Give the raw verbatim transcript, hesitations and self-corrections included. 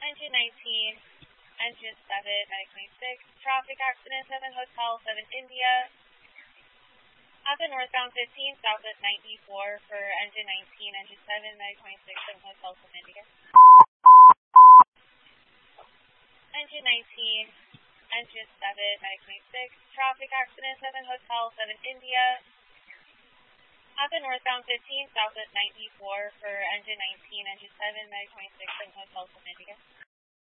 Engine nineteen, Engine seven, nine twenty-six, traffic accident, seven Hotel, seven India. At the northbound fifteen, southwest ninety-four for Engine nineteen, Engine seven, nine twenty-six, seven Hotel, seven India. Engine nineteen, Engine seven, nine twenty-six, traffic accident, seven Hotel, seven India. At the northbound fifteen, southwest ninety-four for Engine nineteen, Engine seven, nine twenty-six, seven Hotel, seven India.